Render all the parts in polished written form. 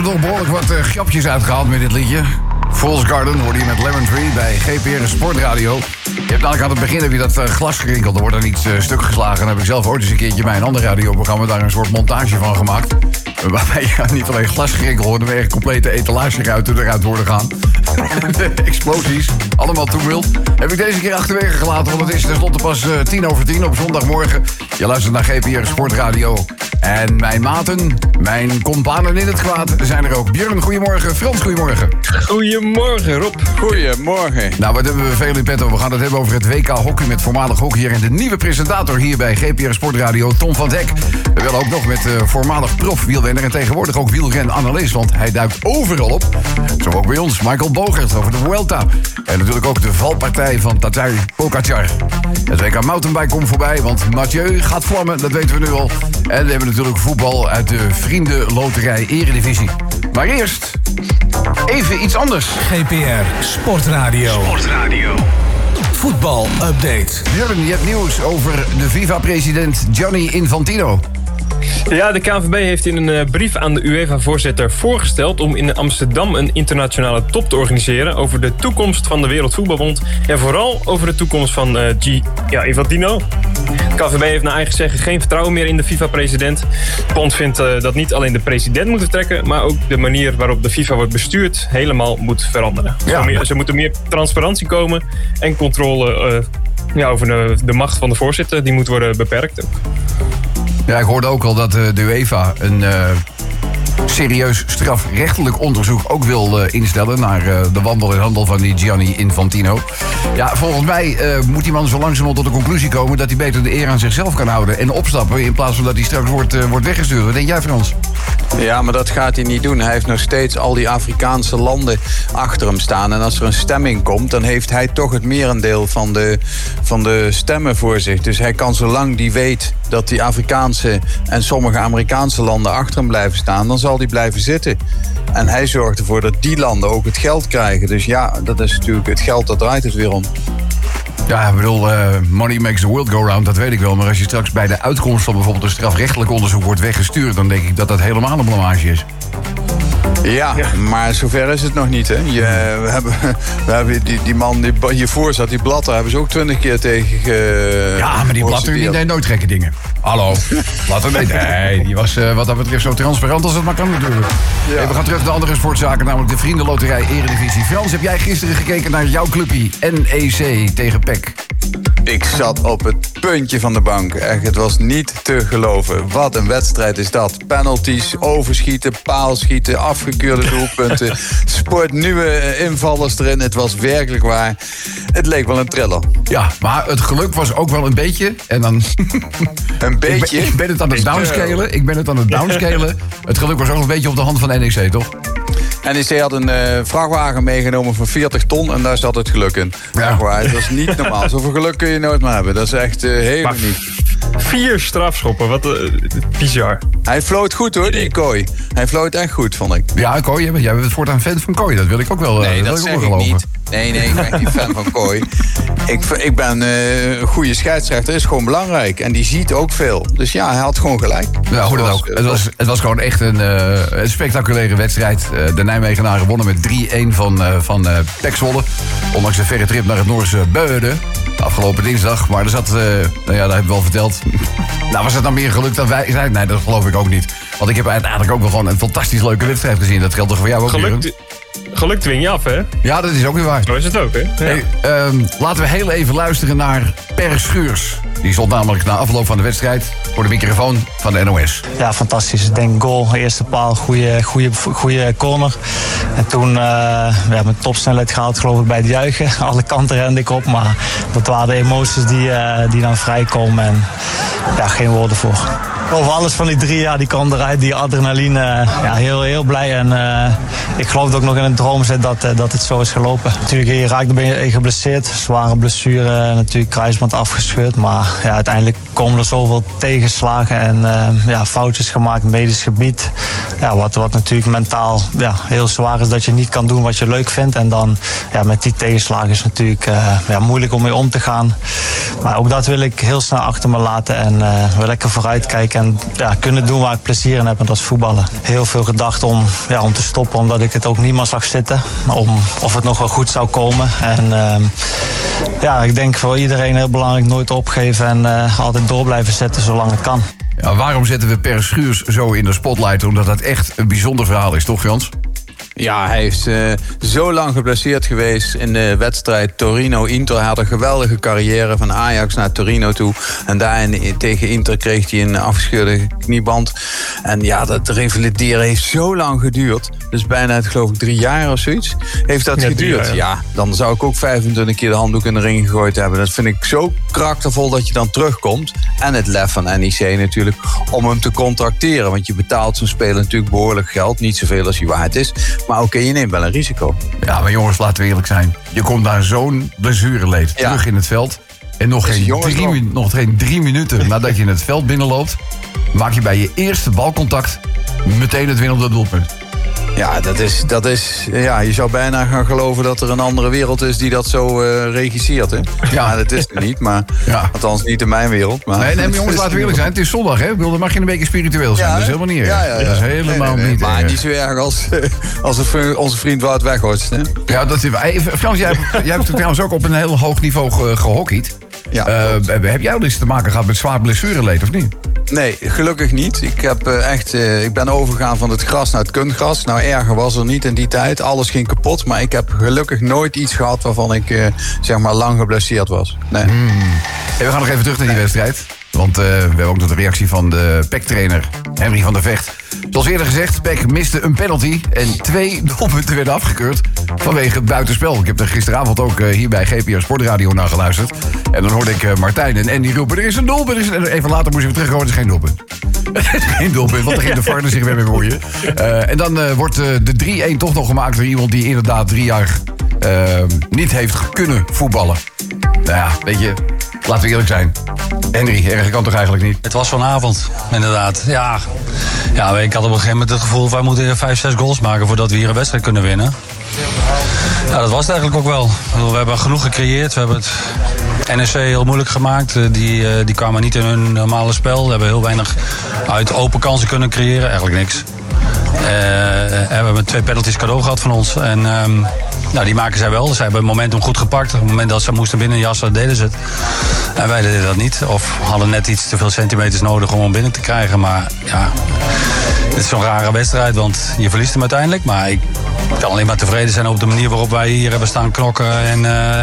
nog behoorlijk wat grapjes uitgehaald met dit liedje. Fool's Garden hoorde je met Lemon Tree bij GPR Sportradio. Je hebt namelijk aan het begin heb je dat glas gerinkeld. Er wordt dan iets stuk geslagen. Dan heb ik zelf ooit eens een keertje bij een ander radioprogramma daar een soort montage van gemaakt. Waarbij je niet alleen glas gerinkeld hoort, maar echt complete etalageruiten eruit worden gaan. De explosies, allemaal too wild. Heb ik deze keer achterwege gelaten, want het is tenslotte pas 10:10 op zondagmorgen. Je luistert naar GPR Sportradio. En mijn maten, mijn companen in het kwaad zijn er ook. Björn, goedemorgen. Frans, goedemorgen. Goedemorgen, Rob. Goedemorgen. Nou, wat hebben we veel in petto? We gaan het hebben over het WK hockey met voormalig hockeyer en de nieuwe presentator hier bij GPR Sportradio, Tom van Dek. We willen ook nog met voormalig profwielrenner en tegenwoordig ook wielrenanalist, want hij duikt overal op. Zo ook bij ons, Michael Bogert over de Vuelta. En natuurlijk ook de valpartij van Tadej Pogačar. Het WK mountainbike komt voorbij, want Mathieu gaat vlammen, dat weten we nu al. En we hebben natuurlijk voetbal uit de Vriendenloterij Eredivisie. Maar eerst even iets anders. GPR Sportradio. Voetbal-update. Björn, je hebt nieuws over de FIFA-president Gianni Infantino. Ja, de KNVB heeft in een brief aan de UEFA-voorzitter voorgesteld om in Amsterdam een internationale top te organiseren over de toekomst van de Wereldvoetbalbond en vooral over de toekomst van Infantino. De KNVB heeft naar eigen zeggen geen vertrouwen meer in de FIFA-president. De bond vindt dat niet alleen de president moet vertrekken, maar ook de manier waarop de FIFA wordt bestuurd helemaal moet veranderen. Ja. Er moet meer transparantie komen en controle over de macht van de voorzitter, die moet worden beperkt. Ja, ik hoorde ook al dat de UEFA een serieus strafrechtelijk onderzoek ook wil instellen naar de wandel en handel van die Gianni Infantino. Ja, volgens mij moet die man zo langzamerhand tot de conclusie komen dat hij beter de eer aan zichzelf kan houden en opstappen in plaats van dat hij straks wordt weggestuurd. Wat denk jij, Frans? Ja, maar dat gaat hij niet doen. Hij heeft nog steeds al die Afrikaanse landen achter hem staan. En als er een stemming komt, dan heeft hij toch het merendeel van de stemmen voor zich. Dus hij kan, zolang hij weet dat die Afrikaanse en sommige Amerikaanse landen achter hem blijven staan, dan zal hij blijven zitten. En hij zorgt ervoor dat die landen ook het geld krijgen. Dus ja, dat is natuurlijk het geld, dat draait het weer om. Ja, ik bedoel, money makes the world go round, dat weet ik wel. Maar als je straks bij de uitkomst van bijvoorbeeld een strafrechtelijk onderzoek wordt weggestuurd, dan denk ik dat dat helemaal een blamage is. Ja, maar zover is het nog niet, hè. We hebben die man die hiervoor zat, die Blatter, hebben ze ook 20 keer tegen ja, maar die Blatter die deed nooit gekke dingen. Hallo, Blatter nee, die was wat dat betreft zo transparant als het maar kan natuurlijk. Ja. Hey, we gaan terug naar andere sportzaken, namelijk de Vriendenloterij Eredivisie. Frans, heb jij gisteren gekeken naar jouw clubje NEC tegen PEC? Ik zat op het puntje van de bank. Echt, het was niet te geloven. Wat een wedstrijd is dat. Penalties, overschieten, paalschieten, afgekeurde doelpunten. Sport nieuwe invallers erin. Het was werkelijk waar. Het leek wel een thriller. Ja, maar het geluk was ook wel een beetje. En dan... Een beetje? Ik ben het aan het downscalen. Het geluk was ook een beetje op de hand van NEC, toch? NEC had een vrachtwagen meegenomen van 40 ton en daar zat het geluk in. Ja. Dat is niet normaal. Zoveel geluk kun je nooit meer hebben. Dat is echt helemaal niet. 4 strafschoppen, wat bizar. Hij floot goed hoor, die Kooi. Hij floot echt goed, vond ik. Ja, Kooi, jij bent voortaan fan van Kooi. Dat wil ik ook wel nee, dat zeg ik niet. Nee, ik ben niet fan van Kooi. Ik ben een goede scheidsrechter, is gewoon belangrijk. En die ziet ook veel. Dus ja, hij had gewoon gelijk. Ja, hoorde het ook. Het was gewoon echt een spectaculaire wedstrijd. De Nijmegenaren wonnen met 3-1 van PEC Zwolle. Ondanks de verre trip naar het Noorse Beuden. Afgelopen dinsdag. Maar er zat, dat hebben we al verteld. Nou, was het dan meer geluk dan wij zijn? Nee, dat geloof ik ook niet. Want ik heb eigenlijk ook wel gewoon een fantastisch leuke wedstrijd gezien. Dat geldt toch voor jou ook, Geluk dwing je af, hè? Ja, dat is ook weer waar. Zo is het ook, hè? Ja. Hey, laten we heel even luisteren naar Per Schuurs. Die stond namelijk na afloop van de wedstrijd voor de microfoon van de NOS. Ja, fantastisch. Ik denk goal, eerste paal, goede corner. En toen met topsnelheid gehaald, geloof ik, bij het juichen. Alle kanten rende ik op, maar dat waren de emoties die dan vrijkomen. En ja, geen woorden voor. Over alles van die 3 jaar, die kwam eruit, die adrenaline. Heel, heel blij. En ik geloof ook nog in een droomzet dat het zo is gelopen. Natuurlijk, je raakt geblesseerd. Zware blessure, natuurlijk kruisband afgescheurd. Maar ja, uiteindelijk komen er zoveel tegenslagen en foutjes gemaakt, medisch gebied. wat natuurlijk mentaal heel zwaar is, dat je niet kan doen wat je leuk vindt. En dan met die tegenslagen is het natuurlijk moeilijk om mee om te gaan. Maar ook dat wil ik heel snel achter me laten en wil lekker vooruit kijken en kunnen doen waar ik plezier in heb, en dat is voetballen. Heel veel gedacht om te stoppen, omdat ik het ook niet meer zag zitten. Of het nog wel goed zou komen. En ik denk voor iedereen heel belangrijk, nooit opgeven en altijd door blijven zetten zolang het kan. Ja, waarom zetten we Per Schuurs zo in de spotlight? Omdat dat echt een bijzonder verhaal is, toch Jans? Ja, hij is zo lang geblesseerd geweest in de wedstrijd Torino-Inter. Hij had een geweldige carrière van Ajax naar Torino toe. En daar tegen Inter kreeg hij een afgescheurde knieband. En dat revalideren heeft zo lang geduurd. Dus bijna, geloof ik, 3 jaar of zoiets. Heeft dat geduurd? 3 jaar, ja, dan zou ik ook 25 keer de handdoek in de ring gegooid hebben. Dat vind ik zo karaktervol dat je dan terugkomt. En het lef van NEC natuurlijk om hem te contracteren. Want je betaalt zo'n speler natuurlijk behoorlijk geld. Niet zoveel als hij waard is. Maar oké, je neemt wel een risico. Ja, maar jongens, laten we eerlijk zijn. Je komt naar zo'n blessureleed terug in het veld. En nog geen 3 minuten nadat je in het veld binnenloopt, maak je bij je eerste balcontact meteen het winnende doelpunt. Ja, dat is. Ja, je zou bijna gaan geloven dat er een andere wereld is die dat zo regisseert. Hè? Ja, dat is er niet, maar althans niet in mijn wereld. Maar nee, jongens, laten we eerlijk zijn. Het is zondag, hè? Dan mag je een beetje spiritueel zijn. Dat is helemaal niet erg. Ja. Dat is helemaal niet maar erg. niet zo erg als onze vriend Wout Weghorst. Hè? Ja, dat is. Frans, jij hebt trouwens ook op een heel hoog niveau gehockeyd. Ja, heb jij al eens te maken gehad met zwaar blessureleed, of niet? Nee, gelukkig niet. Ik ben overgegaan van het gras naar het kunstgras. Nou, erger was er niet in die tijd. Alles ging kapot. Maar ik heb gelukkig nooit iets gehad waarvan ik lang geblesseerd was. Nee. Hey, we gaan nog even terug naar die wedstrijd. Want we hebben ook nog de reactie van de PEC-trainer Henry van der Vecht. Zoals eerder gezegd, PEC miste een penalty en 2 doelpunten werden afgekeurd vanwege het buitenspel. Ik heb er gisteravond ook hier bij GPR Sportradio naar geluisterd. En dan hoorde ik Martijn en Andy roepen, er is een doelpunt. En even later moesten we terugkomen, het is geen doelpunt. Het is geen doelpunt, want er ging de VAR zich weer mee bemoeien. En dan wordt de 3-1 toch nog gemaakt door iemand die inderdaad 3 jaar niet heeft kunnen voetballen. Nou ja, weet je, laten we eerlijk zijn. Henry, erger kan toch eigenlijk niet? Het was vanavond, inderdaad. Ja, ik had op een gegeven moment het gevoel, wij moeten 5-6 goals maken voordat we hier een wedstrijd kunnen winnen. Ja, dat was het eigenlijk ook wel. We hebben genoeg gecreëerd. We hebben het NEC heel moeilijk gemaakt. Die kwamen niet in hun normale spel. We hebben heel weinig uit open kansen kunnen creëren. Eigenlijk niks. We hebben 2 penalties cadeau gehad van ons. En die maken zij wel. Zij hebben het momentum goed gepakt. Op het moment dat ze moesten binnenjassen, deden ze het. En wij deden dat niet. Of hadden net iets te veel centimeters nodig om hem binnen te krijgen. Maar ja, het is zo'n rare wedstrijd, want je verliest hem uiteindelijk. Maar ik kan alleen maar tevreden zijn op de manier waarop wij hier hebben staan knokken. En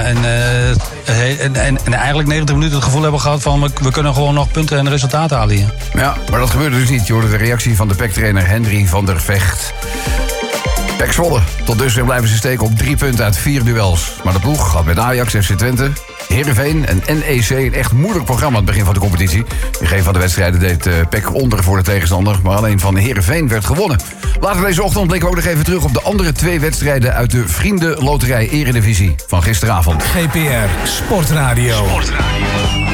eigenlijk 90 minuten het gevoel hebben gehad van we kunnen gewoon nog punten en resultaten halen hier. Ja, maar dat gebeurde dus niet. Je hoorde de reactie van de PEC-trainer Henry van der Vecht. PEC Zwolle. Tot dusver blijven ze steken op 3 punten uit 4 duels. Maar de ploeg gaat met Ajax, FC Twente, Heerenveen en NEC een echt moeilijk programma aan het begin van de competitie. In geen van de wedstrijden deed PEC onder voor de tegenstander, maar alleen van Heerenveen werd gewonnen. Later deze ochtend blikken we ook nog even terug op de andere 2 wedstrijden uit de Vriendenloterij Eredivisie van gisteravond. GPR Sportradio.